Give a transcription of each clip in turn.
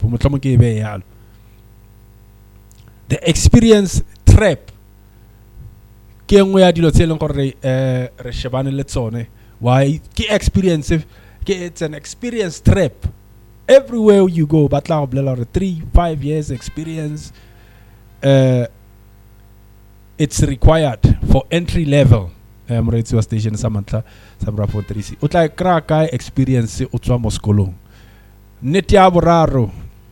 motlhomong ke be yalo. The experience trap ke engwe ya dilo tse leng gore re shebane le tsone. Why ke experience it's an experience trap. Everywhere you go batla go bolela gore 3-5 years experience it's required for entry level. Moreetsi wa station sa mantla sa Bravo 3C o tla kra ka experience o tswa mo sekolong. Nnete ya boraro,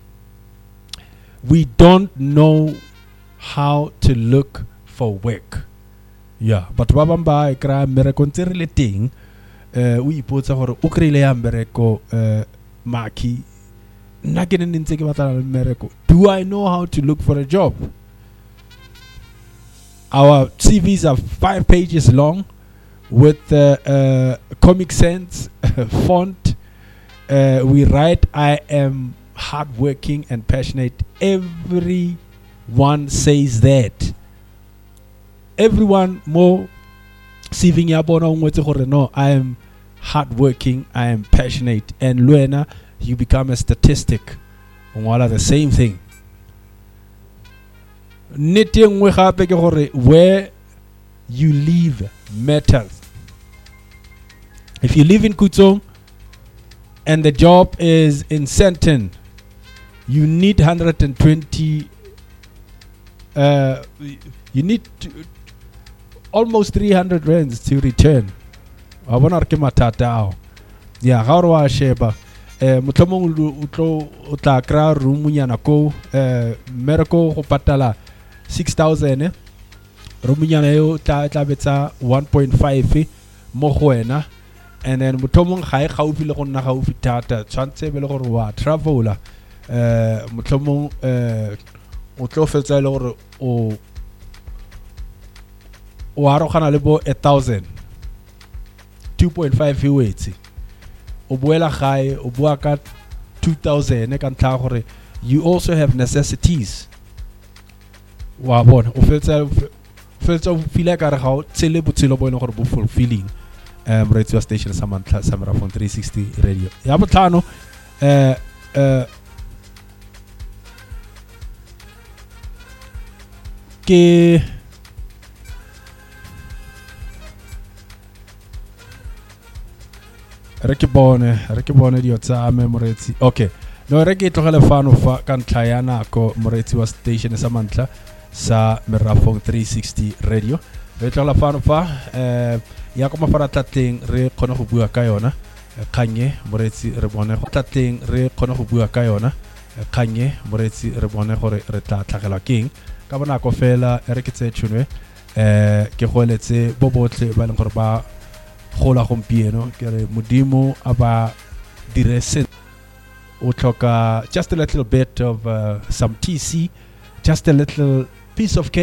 we don't know how to look for work. Yeah, batho ba bang ba kra mmereko ntse re le teng o ipotsa gore o kreile ya mmereko maki nna ke ne ntse ke batla le mmereko. Do I know how to look for a job? Our CVs are 5 pages long with Comic Sans font. We write, I am hardworking and passionate. Everyone says that. Everyone more CV ya bona ngwetse gore no, I am hardworking, I am passionate. And Luena, you become a statistic. Ngwala the same thing. Nnete ngwe gape ke gore where you live matters. If you live in Kutsong and the job is in Sandton, you need 120 you need almost 300 rands to return. I want to matata. Yeah, how do I sheba? Motlhomong o tla kra room nyana ko mereko go patala 6,000 room nyana yo tla betsa 1.5 mo go wena, and then motlhomong ga e gaufi le go nna gaufi thata tshwantse be le gore wa travela motlhomong o tlo fetsa le gore o arogana le bo 1,000 2.5 wetse o boela gae o bua ka 2,000 ka ntla gore you also have necessities. Wa bona o fetsa o feel ka re ga o tsele botshelo bo ene gore bo fulfilling. Radio station sa mantla sa Bravo 360 radio ya botlhano ke re ke bone dio tsa memoretsi. Okay, no re ke tlogele fano fa ka ntla ya nako moretsi wa station sa mantla sa Bravo 360 radio. Re tlogela fano fa ya ko mafaratlhatlheng re kgone go bua ka yona kganye moretsi re bone go tlatlheng re kgone go bua ka yona kganye moretsi re bone gore re tla tlhagelwa keng ka bonako fela re ke tse tshunwe ke go letse bo botle ba leng gore ba gola gompieno ke re modimo a ba dire se o tlhoka just a little bit of some TC, just a little piece of cake.